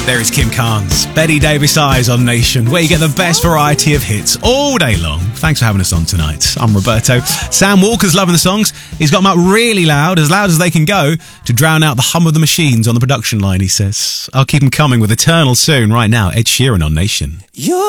There is Kim Carnes, Betty Davis Eyes on Nation, where you get the best variety of hits all day long. Thanks for having us on tonight. I'm Roberto. Sam Walker's loving the songs. He's got them up really loud as they can go, to drown out the hum of the machines on the production line, he says. I'll keep them coming with Eternal soon. Right now, Ed Sheeran on Nation.